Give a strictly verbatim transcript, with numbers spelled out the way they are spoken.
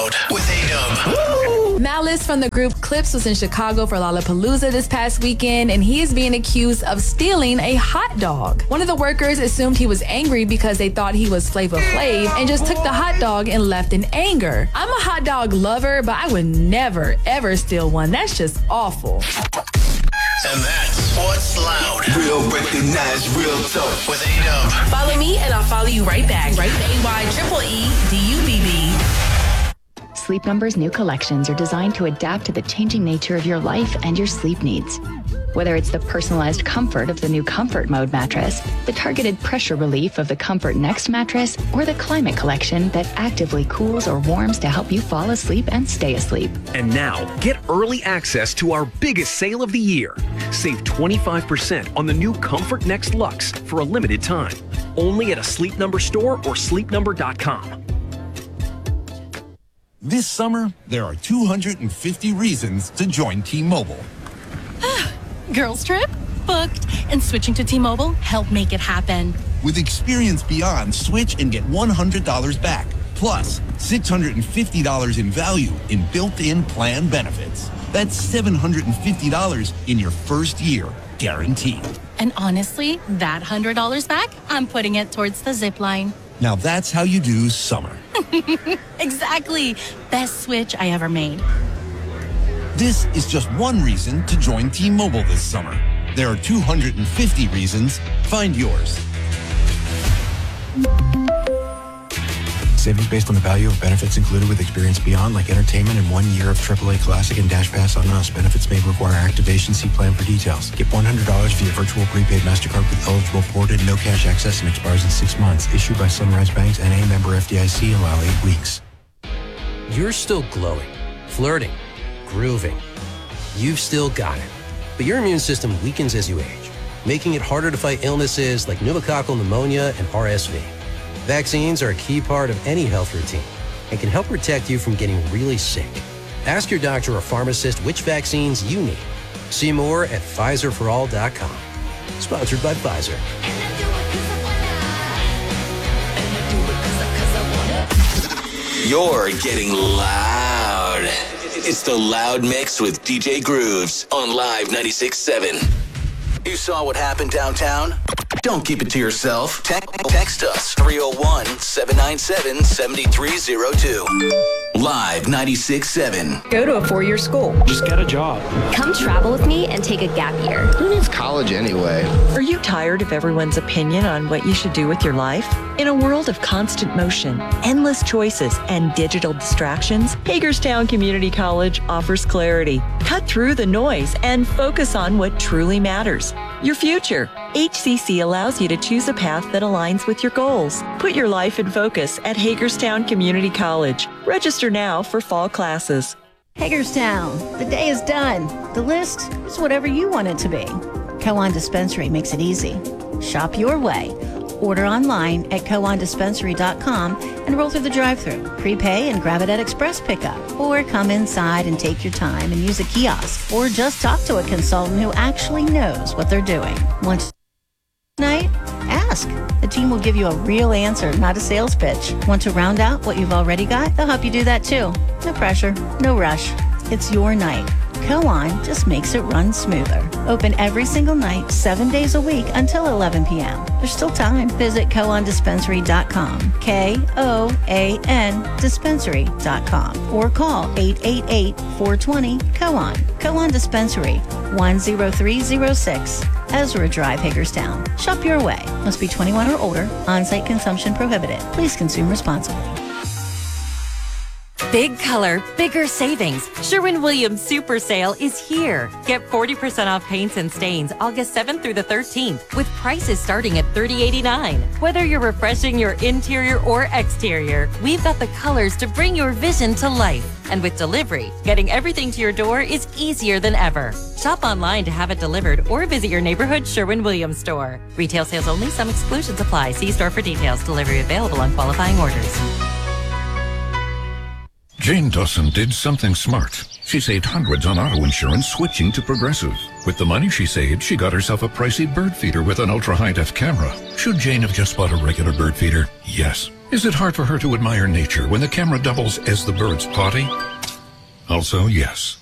Loud with A-Dub. Malice from the group Clips was in Chicago for Lollapalooza this past weekend, and he is being accused of stealing a hot dog. One of the workers assumed he was angry because they thought he was Flavor Flav and just took the hot dog and left in anger. I'm a hot dog lover, but I would never, ever steal one. That's just awful. And that's What's Loud. Real recognize, real talk with A-Dub. Follow me and I'll follow you right back. Right? A Y triple E D U B B. Sleep Number's new collections are designed to adapt to the changing nature of your life and your sleep needs. Whether it's the personalized comfort of the new Comfort Mode mattress, the targeted pressure relief of the Comfort Next mattress, or the Climate Collection that actively cools or warms to help you fall asleep and stay asleep. And now, get early access to our biggest sale of the year. Save twenty-five percent on the new Comfort Next Luxe for a limited time. Only at a Sleep Number store or sleep number dot com. This summer, there are two hundred fifty reasons to join T-Mobile. Girls trip? Booked. And switching to T-Mobile helped make it happen. With Experience Beyond, switch and get one hundred dollars back. Plus, six hundred fifty dollars in value in built-in plan benefits. That's seven hundred fifty dollars in your first year, guaranteed. And honestly, that one hundred dollars back, I'm putting it towards the zip line. Now that's how you do summer. Exactly. Best switch I ever made. This is just one reason to join T-Mobile this summer. There are two hundred fifty reasons. Find yours. Savings based on the value of benefits included with Experience Beyond, like entertainment and one year of triple A Classic and Dash Pass on us. Benefits may require activation. See plan for details. Get one hundred dollars via virtual prepaid MasterCard with eligible ported, no cash access, and expires in six months. Issued by Sunrise Banks and a member F D I C. Allow eight weeks. You're still glowing, flirting, grooving. You've still got it. But your immune system weakens as you age, making it harder to fight illnesses like pneumococcal pneumonia and R S V. Vaccines are a key part of any health routine and can help protect you from getting really sick. Ask your doctor or pharmacist which vaccines you need. See more at Pfizer for all dot com. Sponsored by Pfizer. You're getting loud. It's the Loud Mix with D J Grooves on Live ninety-six point seven. You saw what happened downtown? Don't keep it to yourself. Te- text us three oh one, seven nine seven, seven three oh two. Live ninety-six point seven. Go to a four-year school. Just get a job. Come travel with me and take a gap year. Who needs college anyway? Are you tired of everyone's opinion on what you should do with your life? In a world of constant motion, endless choices, and digital distractions, Hagerstown Community College offers clarity. Cut through the noise and focus on what truly matters. Your future. H C C allows you to choose a path that aligns with your goals. Put your life in focus at Hagerstown Community College. Register now for fall classes. Hagerstown, the day is done. The list is whatever you want it to be. Cowan Dispensary makes it easy. Shop your way. Order online at cowan dispensary dot com and roll through the drive-thru. Prepay and grab it at Express Pickup. Or come inside and take your time and use a kiosk. Or just talk to a consultant who actually knows what they're doing. Want night? Ask. The team will give you a real answer, not a sales pitch. Want to round out what you've already got? They'll help you do that too. No pressure, no rush. It's your night. Cowan just makes it run smoother. Open every single night, seven days a week until eleven p.m. There's still time. Visit cowan dispensary dot com. K O A N dispensary dot com. Or call eight eight eight, four two zero, C O A N. Cowan Dispensary, one zero three zero six. Ezra Drive, Hagerstown. Shop your way. Must be twenty-one or older. On-site consumption prohibited. Please consume responsibly. Big color, bigger savings. Sherwin-Williams Super Sale is here. Get forty percent off paints and stains August seventh through the thirteenth with prices starting at thirty eighty-nine. Whether you're refreshing your interior or exterior, we've got the colors to bring your vision to life. And with delivery, getting everything to your door is easier than ever. Shop online to have it delivered or visit your neighborhood Sherwin-Williams store. Retail sales only. Some exclusions apply. See store for details. Delivery available on qualifying orders. Jane Dawson did something smart. She saved hundreds on auto insurance switching to Progressive. With the money she saved, she got herself a pricey bird feeder with an ultra-high-def camera. Should Jane have just bought a regular bird feeder? Yes. Is it hard for her to admire nature when the camera doubles as the bird's potty? Also, yes.